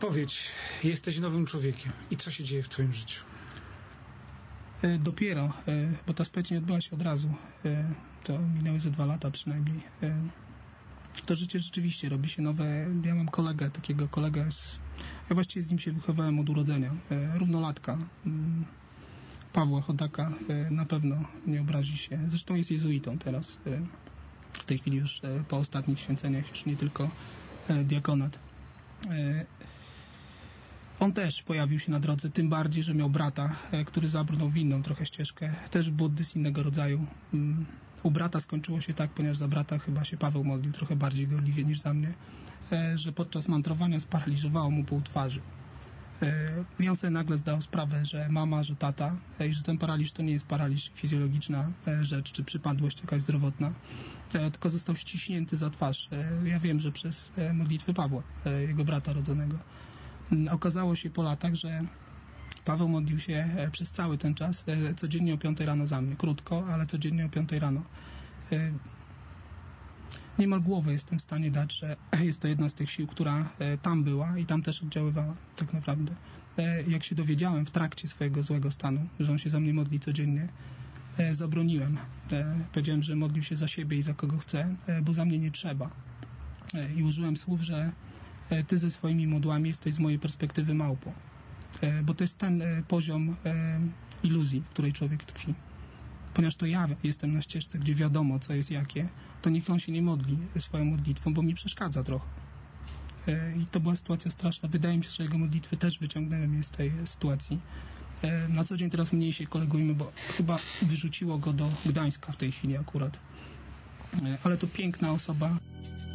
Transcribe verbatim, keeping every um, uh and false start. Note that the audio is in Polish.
Spowiedź. Jesteś nowym człowiekiem. I co się dzieje w twoim życiu? Dopiero, bo ta spowiedź nie odbyła się od razu. To minęły ze dwa lata przynajmniej. To życie rzeczywiście robi się nowe. Ja mam kolegę, takiego kolegę, z, ja właściwie z nim się wychowałem od urodzenia. Równolatka. Pawła Chodaka na pewno nie obrazi się. Zresztą jest jezuitą teraz. W tej chwili już po ostatnich święceniach, już nie tylko diakonat. On też pojawił się na drodze, tym bardziej, że miał brata, który zabrnął w inną trochę ścieżkę, też buddyzm innego rodzaju. U brata skończyło się tak, ponieważ za brata chyba się Paweł modlił trochę bardziej gorliwie niż za mnie, że podczas mantrowania sparaliżowało mu pół twarzy. I on sobie nagle zdał sprawę, że mama, że tata i że ten paraliż to nie jest paraliż fizjologiczna rzecz, czy przypadłość jakaś zdrowotna, tylko został ściśnięty za twarz. Ja wiem, że przez modlitwę Pawła, jego brata rodzonego. Okazało się po latach, że Paweł modlił się przez cały ten czas codziennie o piątej rano za mnie. Krótko, ale codziennie o piątej rano. Niemal głowę jestem w stanie dać, że jest to jedna z tych sił, która tam była i tam też oddziaływała tak naprawdę. Jak się dowiedziałem w trakcie swojego złego stanu, że on się za mnie modli codziennie, zabroniłem. Powiedziałem, że modlił się za siebie i za kogo chce, bo za mnie nie trzeba. I użyłem słów, że ty ze swoimi modłami jesteś z mojej perspektywy małpą. Bo to jest ten poziom iluzji, w której człowiek tkwi. Ponieważ to ja jestem na ścieżce, gdzie wiadomo, co jest jakie, to niech on się nie modli swoją modlitwą, bo mi przeszkadza trochę. I to była sytuacja straszna. Wydaje mi się, że jego modlitwy też wyciągnęły mnie z tej sytuacji. Na co dzień teraz mniej się kolegujemy, bo chyba wyrzuciło go do Gdańska w tej chwili akurat. Ale to piękna osoba.